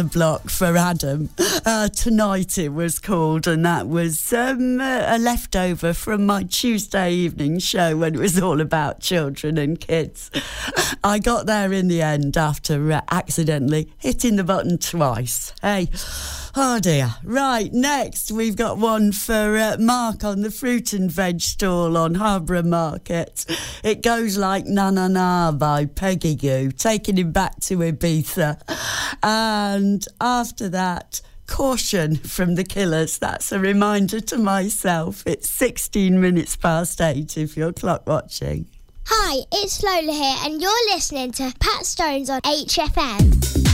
block for Adam. Tonight it was called, and that was a leftover from my Tuesday evening show when it was all about children and kids. I got there in the end after accidentally hitting the button twice. Hey, oh dear. Right, next we've got one for Mark on the fruit and veg stall on Harborough Market. It goes like Na Na Na by Peggy Goo, taking him back to Ibiza. And after that, Caution from The Killers. That's a reminder to myself. It's 16 minutes past 8 if you're clock watching. Hi, it's Lola here, and you're listening to Pat Stones on HFM.